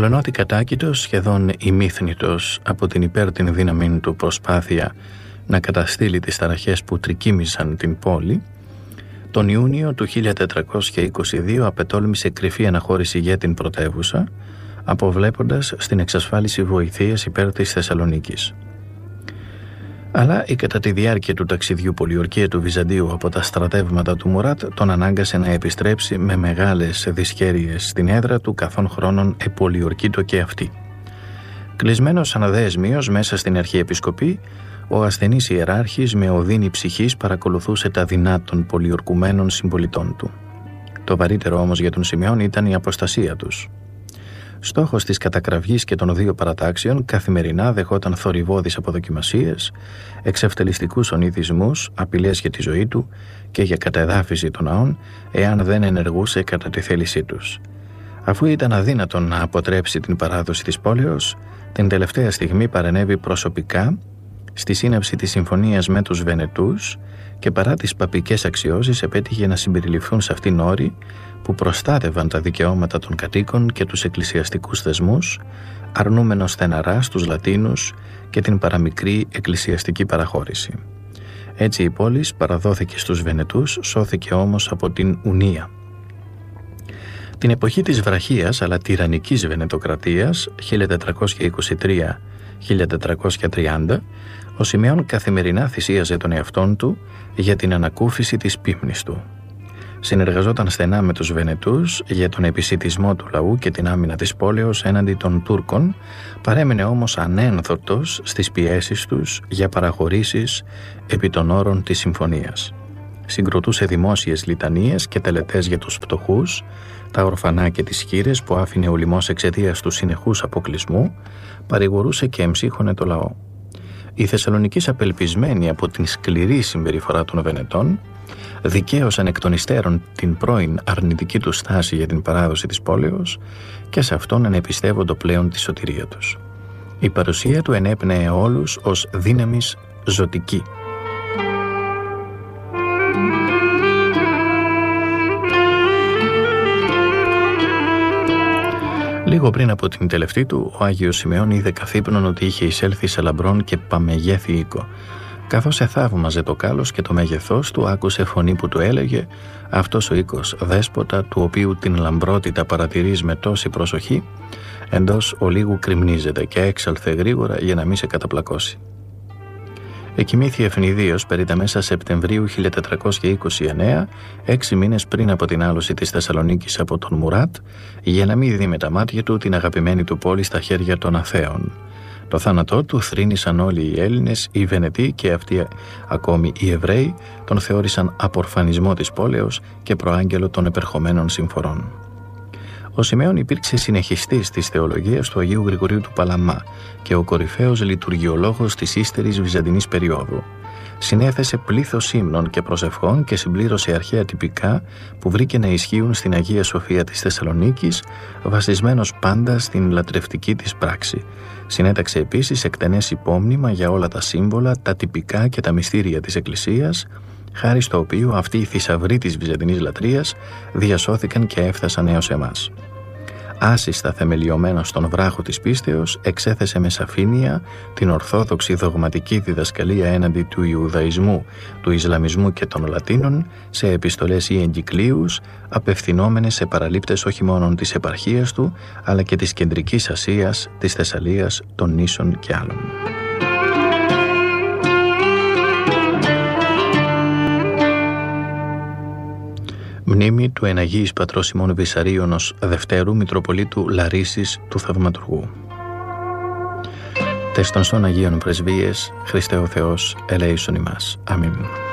Μολονότι κατάκητος, σχεδόν ημίθνητος από την υπέρτην δύναμη του προσπάθεια να καταστήλει τις ταραχές που τρικύμιζαν την πόλη, τον Ιούνιο του 1422 απετόλμησε κρυφή αναχώρηση για την πρωτεύουσα, αποβλέποντας στην εξασφάλιση βοηθείας υπέρ της Θεσσαλονίκης. Αλλά η κατά τη διάρκεια του ταξιδιού πολιορκία του Βυζαντίου από τα στρατεύματα του Μουράτ τον ανάγκασε να επιστρέψει με μεγάλες δυσχέρειες στην έδρα του, καθόν χρόνων επολιορκήτο και αυτή. Κλεισμένος αναδέσμιος μέσα στην Αρχιεπισκοπή, ο ασθενής ιεράρχης με οδύνη ψυχής παρακολουθούσε τα δεινά των πολιορκουμένων συμπολιτών του. Το βαρύτερο όμως για τον Σιμεών ήταν η αποστασία τους. Στόχος της κατακραυγής και των δύο παρατάξεων, καθημερινά δεχόταν θορυβώδεις αποδοκιμασίες, εξευτελιστικούς ονειδισμούς, απειλές για τη ζωή του και για κατεδάφιση των ναών, εάν δεν ενεργούσε κατά τη θέλησή τους. Αφού ήταν αδύνατον να αποτρέψει την παράδοση της πόλεως, την τελευταία στιγμή παρενέβη προσωπικά στη σύναψη της συμφωνίας με τους Βενετούς και παρά τις παπικές αξιώσεις επέτυχε να συμπεριληφθούν σε αυτήν όροι που προστάτευαν τα δικαιώματα των κατοίκων και τους εκκλησιαστικούς θεσμούς, αρνούμενος στεναρά στους Λατίνους και την παραμικρή εκκλησιαστική παραχώρηση. Έτσι η πόλη παραδόθηκε στους Βενετούς, σώθηκε όμως από την Ουνία. Την εποχή της βραχίας αλλά τυραννικής Βενετοκρατίας 1423-1430, ο Σιμεών καθημερινά θυσίαζε τον εαυτόν του για την ανακούφιση της πίμνης του. Συνεργαζόταν στενά με τους Βενετούς για τον επισιτισμό του λαού και την άμυνα της πόλεως έναντι των Τούρκων, παρέμενε όμως ανένθωτος στις πιέσεις τους για παραχωρήσεις επί των όρων της συμφωνίας. Συγκροτούσε δημόσιες λιτανίες και τελετές για τους φτωχούς, τα ορφανά και τις χήρες που άφηνε ο λοιμός εξαιτίας του συνεχούς αποκλεισμού, παρηγορούσε και εμψύχωνε το λαό. Οι Θεσσαλονικείς, απελπισμένοι από την σκληρή συμπεριφορά των Βενετών, δικαίωσαν εκ των υστέρων την πρώην αρνητική του στάση για την παράδοση της πόλεως και σε αυτόν ανεπιστεύοντο πλέον τη σωτηρία τους. Η παρουσία του ενέπνεε όλους ως δύναμης ζωτική. Λίγο πριν από την τελευταία του, ο Άγιος Σιμεών είδε καθύπνον ότι είχε εισέλθει σε λαμπρόν και παμεγέθη οίκο. Καθώς εθαύμαζε το κάλος και το μέγεθός του, άκουσε φωνή που του έλεγε «Αυτός ο οίκος, δέσποτα, του οποίου την λαμπρότητα παρατηρείς με τόση προσοχή, εντός ολίγου κρυμνίζεται και έξαλθε γρήγορα για να μην σε καταπλακώσει». Εκοιμήθη ευνηδίως περί τα μέσα Σεπτεμβρίου 1429, 6 μήνες πριν από την άλωση της Θεσσαλονίκης από τον Μουράτ, για να μην δει με τα μάτια του την αγαπημένη του πόλη στα χέρια των Αθέων. Το θάνατό του θρήνησαν όλοι οι Έλληνες, οι Βενετοί και αυτοί ακόμη οι Εβραίοι τον θεώρησαν απορφανισμό της πόλεως και προάγγελο των επερχομένων συμφορών. Ο Σιμεών υπήρξε συνεχιστής της θεολογίας του Αγίου Γρηγορίου του Παλαμά και ο κορυφαίος λειτουργιολόγος της ύστερης βυζαντινής περίοδου. Συνέθεσε πλήθος ύμνων και προσευχών και συμπλήρωσε αρχαία τυπικά που βρήκε να ισχύουν στην Αγία Σοφία της Θεσσαλονίκης, βασισμένος πάντα στην λατρευτική της πράξη. Συνέταξε επίσης εκτενές υπόμνημα για όλα τα σύμβολα, τα τυπικά και τα μυστήρια της Εκκλησίας, χάρη στο οποίο αυτοί οι θησαυροί της βυζαντινής λατρείας διασώθηκαν και έφτασαν έως εμάς. Άσυστα θεμελιωμένος στον βράχο της πίστεως, εξέθεσε με σαφήνεια την ορθόδοξη δογματική διδασκαλία έναντι του Ιουδαϊσμού, του Ισλαμισμού και των Λατίνων σε επιστολές ή εγκυκλίους, απευθυνόμενες σε παραλήπτες όχι μόνο της επαρχίας του, αλλά και της Κεντρικής Ασίας, της Θεσσαλίας, των νήσων και άλλων. Μνήμη του Εναγίης Πατρός ημών Βυσαρίωνος Δευτέρου Μητροπολίτου Λαρίσης του Θαυματουργού. Τες των Αγίων Πρεσβείες, Χριστέ ο Θεός, ελέησον ημάς. Αμήν.